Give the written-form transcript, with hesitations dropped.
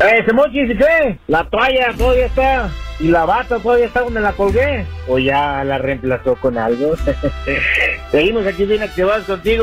Mochis, ¿y qué? ¿La toalla todavía está? ¿Y la bata todavía está donde la colgué? ¿O ya la reemplazó con algo? Seguimos aquí bien activados contigo.